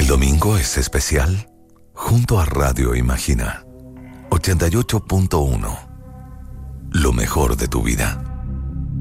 El domingo es especial junto a Radio Imagina 88.1. Lo mejor de tu vida.